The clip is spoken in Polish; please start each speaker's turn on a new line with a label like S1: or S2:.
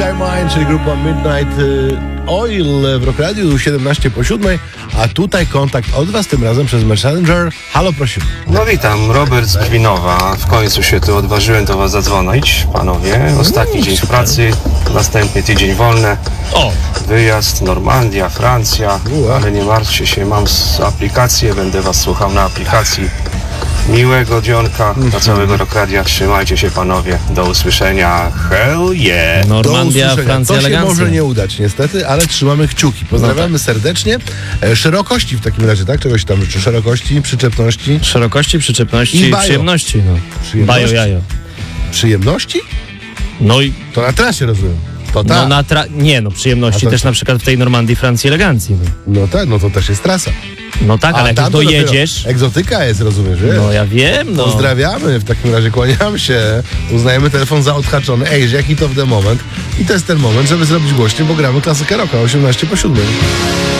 S1: My Mind, czyli grupa Midnight Oil w Rock Radio 17:07, a tutaj kontakt od was, tym razem przez Messenger. Halo, prosimy.
S2: No witam, Robert z Brwinowa. W końcu się tu odważyłem do was zadzwonić, panowie. Ostatni dzień w pracy, następny tydzień wolny.
S1: O!
S2: Wyjazd, Normandia, Francja, ale nie martwcie się, mam aplikację, będę was słuchał na aplikacji. Miłego dzionka dla całego Rock Radia. Trzymajcie się, panowie. Do usłyszenia. Hell yeah!
S3: Normandia, Francja,
S1: To się
S3: elegancja.
S1: może nie udać niestety, ale trzymamy kciuki. Pozdrawiamy serdecznie. Szerokości w takim razie, tak? Czegoś tam życzę. Szerokości, przyczepności,
S3: Szerokości, przyczepności
S1: I
S3: i
S1: bajo.
S3: przyjemności. No.
S1: Przyjemności?
S3: Bajo, jajo.
S1: przyjemności?
S3: No i
S1: To na trasie rozumiem. To tak.
S3: przyjemności
S1: A to-
S3: też na przykład w tej Normandii, Francji, elegancji. No,
S1: No tak, no to też jest trasa.
S3: no tak, ale jak
S1: tam
S3: już
S1: to dopiero
S3: dojedziesz,
S1: egzotyka jest, rozumiesz? Wiesz?
S3: no ja wiem, no.
S1: Pozdrawiamy, w takim razie kłaniam się. Uznajemy telefon za odhaczony. Ej, jaki to w ten moment? I to jest ten moment, żeby zrobić głośniej, bo gramy klasykę rocka 18:07.